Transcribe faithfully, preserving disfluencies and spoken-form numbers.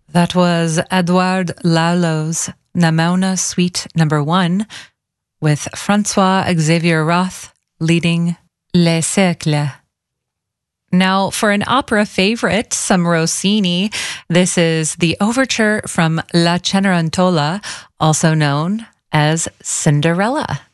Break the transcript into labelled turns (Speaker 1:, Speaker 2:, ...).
Speaker 1: That was Edouard Lalo's Namauna Suite Number One, with Francois Xavier Roth leading Les Cercles. Now, for an opera favorite, some Rossini, this is the overture from La Cenerentola, also known as Cinderella.